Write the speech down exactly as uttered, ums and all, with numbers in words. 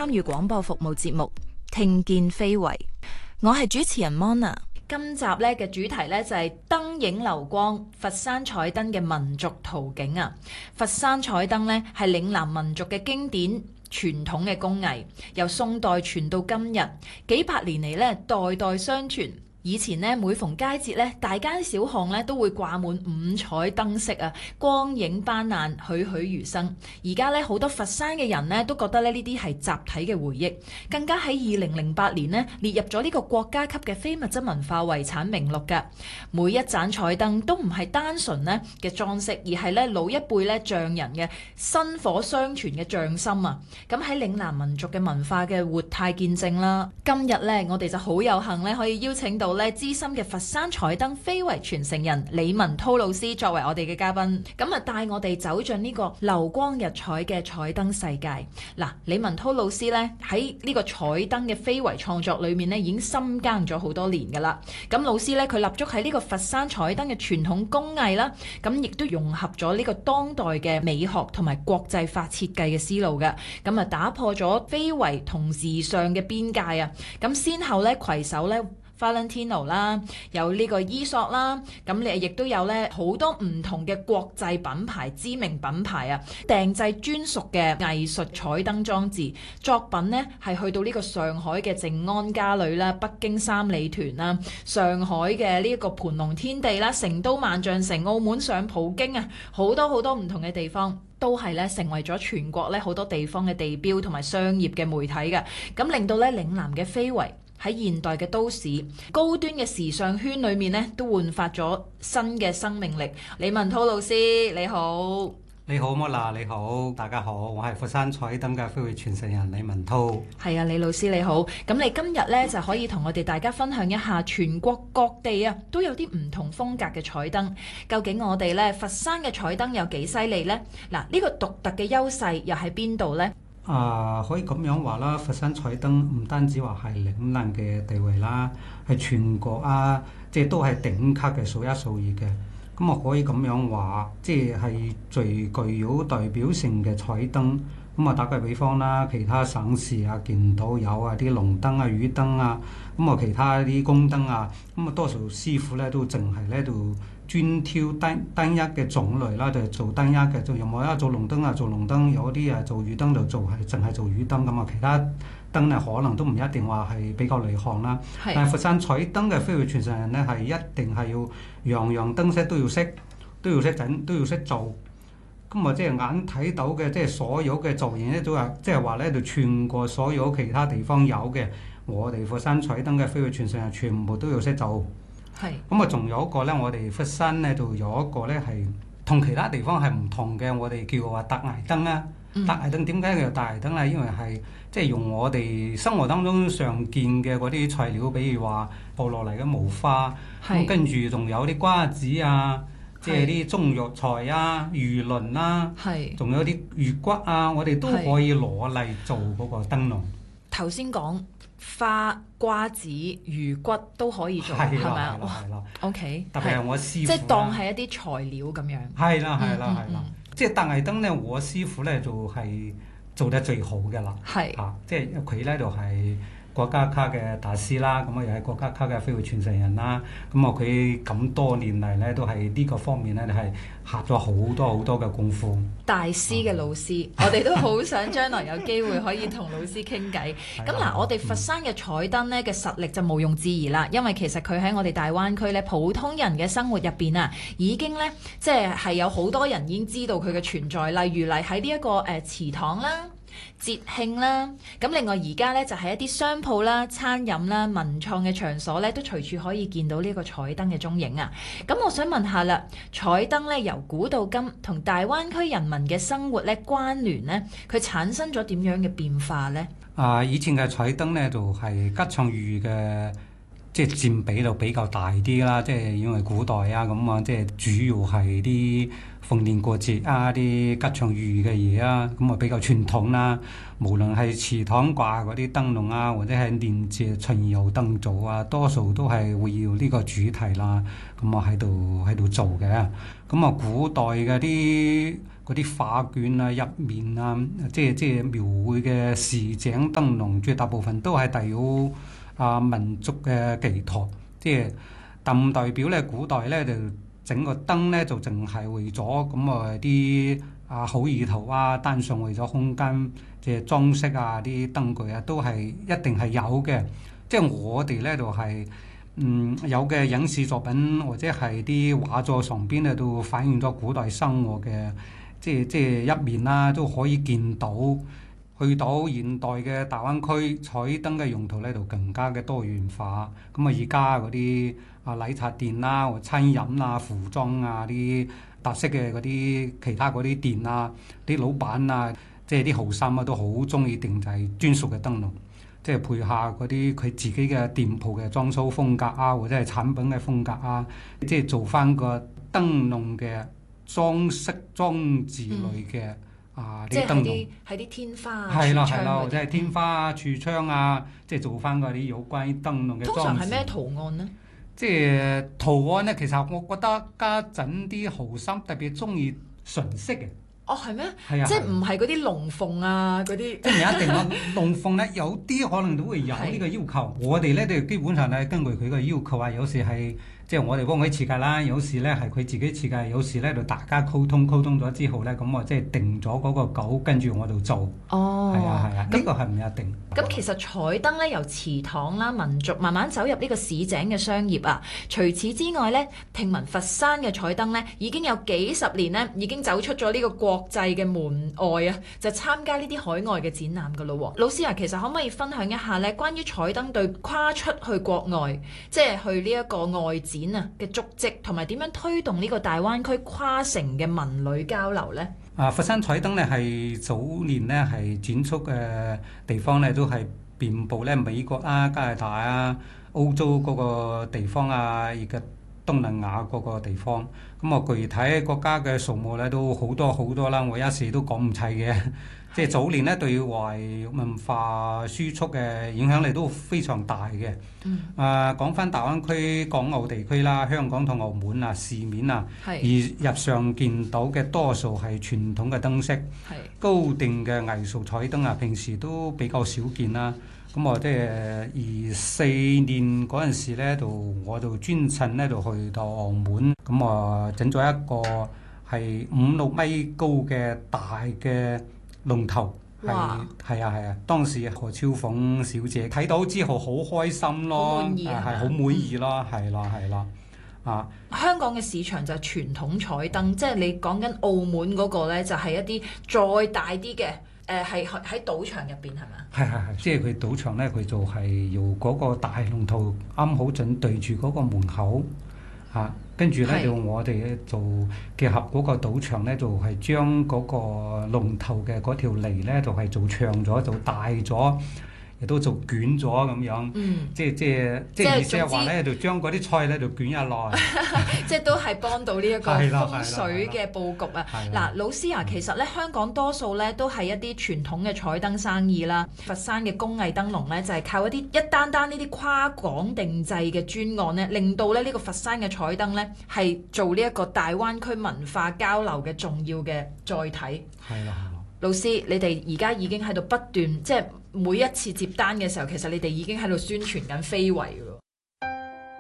參與廣播服務節目《聽見非遺》，我係主持人 Mona。今集咧嘅主題咧就係燈影流光，佛山彩燈嘅民族圖景啊！佛山彩燈咧係嶺南民族嘅經典傳統嘅工藝，由宋代傳到今日，幾百年嚟咧代代相傳。以前咧每逢佳節咧，大街小巷咧都會掛滿五彩燈飾啊，光影斑斕，栩栩如生。而家咧好多佛山嘅人咧都覺得咧呢啲係集體嘅回憶，更加喺二零零八年咧列入咗呢個國家級嘅非物質文化遺產名錄㗎。每一盞彩燈都唔係單純咧嘅裝飾，而係咧老一輩咧匠人嘅薪火相傳嘅匠心啊！咁喺嶺南民族嘅文化嘅活態見證啦。今日咧我哋就好有幸咧可以邀請到咧資深嘅佛山彩燈非遺傳承人李文濤老師作為我哋嘅嘉賓，咁啊帶我哋走進呢個流光溢彩嘅彩燈世界。嗱，李文濤老師咧喺呢個彩燈嘅非遺創作裏面咧已經深耕咗好多年噶啦。咁老師咧佢立足喺呢個佛山彩燈嘅傳統工藝啦，咁亦都融合咗呢個當代嘅美學同埋國際化設計嘅思路嘅，咁啊打破咗非遺同時尚嘅邊界啊！咁先後咧攜手咧Valentino 啦，有呢個伊索啦，咁你亦都有咧好多唔同嘅國際品牌、知名品牌啊，訂製專屬嘅藝術彩燈裝置作品呢，係去到呢個上海嘅靜安家裏啦、北京三里屯啦、上海嘅呢一個盤龍天地啦、成都萬象城、澳門上葡京啊，好多好多唔同嘅地方都係咧成為咗全國咧好多地方嘅地標同埋商業嘅媒體嘅，咁令到咧嶺南嘅非遺喺現代嘅都市高端嘅時尚圈裏面咧，都煥發咗新嘅生命力。李文濤老師你好。 你好，Mona，你好，大家好，我係佛山彩燈嘅非遺傳承人李文濤。 係啊，李老師你好。咁你今日咧就可以同我哋大家分享一下全國各地啊都有啲唔同風格嘅彩燈。究竟我哋咧佛山嘅彩燈有幾犀利呢？嗱，呢個獨特嘅優勢又喺邊度呢？ 啊，可以咁樣話啦，佛山彩燈唔單止話係嶺南嘅地位啦，係全國啊，即係都係頂級嘅數一數二嘅。咁我可以咁樣話，即係最具有代表性嘅彩燈。咁啊，打個比方啦，其他省市啊見到有啊啲龍燈啊、雨燈啊，咁啊其他啲宮燈啊，咁啊多數師傅咧都淨係咧度專挑單單一嘅種類啦，就係做單一嘅，仲有冇啊做龍燈啊做龍燈，有啲啊做雨燈就做係淨係做雨燈咁啊，其他燈咧可能都唔一定話係比較厲害啦。 是但係佛山彩燈嘅非遺傳承人咧係一定係要樣樣燈飾都要識，都要識整，都要識做。咁啊，即係眼睇到嘅，即係所有嘅造型咧，都係即係話咧，就全國所有其他地方有嘅，我哋佛山彩燈嘅非遺傳承人全部都要識做。 係。 咁啊，仲有一個咧，我哋佛山咧就有一個咧係同其他地方係唔同嘅，我哋叫話特藝燈啊。特藝燈點解叫特藝燈咧？因為係即係用我哋生活當中常見嘅嗰啲材料，比如話捕落嚟嘅毛花，咁跟住仲有啲瓜子啊。即係啲中藥材啊、魚鱗啊，仲有啲魚骨啊，我哋都可以攞嚟做嗰個燈籠。 頭先講花、瓜子、魚骨都可以做，係咪啊？哇！OK， 特別係我師傅， 即係當係一啲材料咁樣。 係啦，係啦，係啦。即係特藝燈咧，我師傅咧就係做得最好嘅啦。係啊，即係佢咧就係國家級嘅大師啦，咁啊又係國家級嘅非遺傳承人啦，咁啊佢咁多年嚟咧都係呢個方面咧係下咗好多好多嘅功夫。 大師嘅老師，嗯、我哋都好想將來有機會可以同老師傾偈。咁嗱，我哋佛山嘅彩燈咧嘅實力就毋庸置疑啦，因為其實佢喺我哋大灣區咧普通人嘅生活入邊啊，已經咧即係係有好多人已經知道佢嘅存在，例如嚟喺呢一個誒、呃、祠堂啦。節慶啦，咁另外而家咧就係一啲商鋪啦、餐飲啦、文創嘅場所咧，都隨處可以見到呢個彩燈嘅蹤影啊！咁我想問下啦，彩燈咧由古到今同大灣區人民嘅生活咧關聯咧，佢產生咗點樣嘅變化咧？ 啊，以前嘅彩燈咧就係吉祥寓意嘅，即係佔比就比較大啲啦，即係因為古代啊咁啊，即係主要係啲逢年過節啊，啲吉祥寓意嘅嘢啊，咁啊比較傳統啦。無論係祠堂掛嗰啲燈籠啊，或者係年節巡遊燈組啊，多數都係會要呢個主題啦。咁啊喺度喺度做嘅。咁啊古代嘅啲嗰啲畫卷啊、入面啊，即係即係描繪嘅市井燈籠，絕大部分都係帶有啊民族嘅寄託，即係但唔代表咧古代咧就整個燈咧就淨係為咗咁啊啲啊好意頭啊，單純為咗空間即係裝飾啊啲燈具啊，都係一定係有嘅。即係我哋咧就係、是。嗯，有嘅影視作品或者係啲畫作上邊咧，都反映咗古代生活嘅，即係即係一面啦，都可以見到。去到現代嘅大灣區，彩燈嘅用途咧就更加嘅多元化。咁啊，而家嗰啲啊奶茶店啦、或餐飲啊、服裝啊啲特色嘅嗰啲其他嗰啲店啊，啲老闆啊，即係啲後生啊，都好中意定製專屬嘅燈籠。即係配下嗰啲佢自己嘅店鋪嘅裝修風格啊，或者係產品嘅風格啊，即係做翻個燈籠嘅裝飾裝置類嘅、嗯、啊啲燈籠， 係啲天花係啦係啦，或者係天花啊、櫥窗啊，即係做翻嗰啲有關於燈籠嘅裝置。 通常係咩圖案呢？ 即係圖案咧，其實我覺得家陣啲後生特別中意純色嘅。 哦，係咩？ 係啊， 即係唔係嗰啲龍鳳啊嗰啲？即係唔一定咯，龍鳳咧有啲可能都會有呢個要求。我哋咧就基本上咧根據佢個要求啊，有時係即係我哋幫佢設計啦，有時咧係佢自己設計，有時咧就大家溝通溝通咗之後咧，咁我即係定咗嗰個稿，跟住我就做。 哦， 係啊係啊，呢、這個係唔一定。 咁其實彩燈咧由祠堂啦、民族慢慢走入呢個市井嘅商業啊。除此之外咧，聽聞佛山嘅彩燈咧已經有幾十年咧，已經走出咗呢個國際嘅門外啊，就參加呢啲海外嘅展覽噶咯。老師啊，其實可唔可以分享一下咧，關於彩燈對跨出去國外，即係去呢一個外展啊嘅足跡，同埋點樣推動呢個大灣區跨城嘅文旅交流呢？ 啊，佛山彩燈咧係早年咧係展出嘅地方咧，都係遍佈咧美國啊、加拿大啊、歐洲嗰個地方啊，而家東南亞嗰個地方。咁啊，具體國家嘅數目咧都好多好多啦，我一時都講唔齊嘅。即係早年咧對外文化輸出嘅影響力都非常大嘅。嗯。啊，講翻大灣區港澳地區啦，香港同澳門啊，市面啊，而日常見到嘅多數係傳統嘅燈飾，高定嘅藝術彩燈啊，平時都比較少見啦。咁我即係二四年嗰陣時咧，就我就專程咧就去到澳門，咁我整咗一個係五六米高嘅大嘅龍頭，係係啊係啊！當時何超鳳小姐睇到之後好開心咯，係好滿意咯，係啦係啦啊！ 香港嘅市場就係傳統彩燈，即係你講緊澳門嗰個咧，就係一啲再大啲嘅。誒係喺賭場入邊係咪？ 係係係，即係佢賭場咧，佢就係由嗰個大龍頭啱好準對住嗰個門口嚇，跟住咧就我哋就結合嗰個賭場咧，就係、是、將嗰個龍頭嘅嗰條脷咧，就係、是、做長咗，就大咗。亦都做捲咗咁樣，嗯、即係即係即係意思係話咧，就將嗰啲菜咧就捲入來， 即係都係幫到呢一個風水嘅佈局啊！嗱，老師啊，其實咧香港多數咧都係一啲傳統嘅彩燈生意啦，佛山嘅工藝燈籠咧就係靠一啲一單單呢啲跨港定製嘅專案咧，令到咧呢個佛山嘅彩燈咧係做呢一個大灣區文化交流嘅重要嘅載體。 係啦。 老師，你哋而家已經喺度不斷，即係每一次接單嘅時候，其實你哋已經喺度宣傳緊非遺㗎